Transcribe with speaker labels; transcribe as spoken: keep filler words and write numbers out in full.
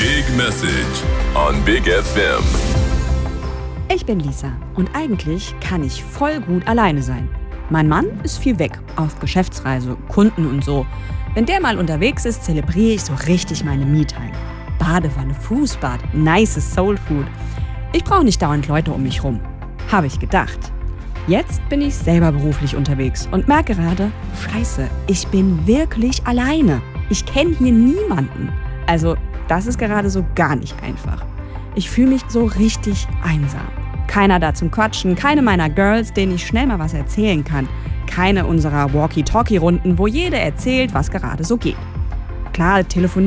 Speaker 1: Big Message on Big F M.
Speaker 2: Ich bin Lisa und eigentlich kann ich voll gut alleine sein. Mein Mann ist viel weg, auf Geschäftsreise, Kunden und so. Wenn der mal unterwegs ist, zelebriere ich so richtig meine Me-Time. Badewanne, Fußbad, nices Soulfood. Ich brauche nicht dauernd Leute um mich rum. Habe ich gedacht. Jetzt bin ich selber beruflich unterwegs und merke gerade, scheiße, ich bin wirklich alleine. Ich kenne hier niemanden. Also, das ist gerade so gar nicht einfach. Ich fühle mich so richtig einsam. Keiner da zum Quatschen, keine meiner Girls, denen ich schnell mal was erzählen kann. Keine unserer Walkie-Talkie-Runden, wo jede erzählt, was gerade so geht. Klar, telefonieren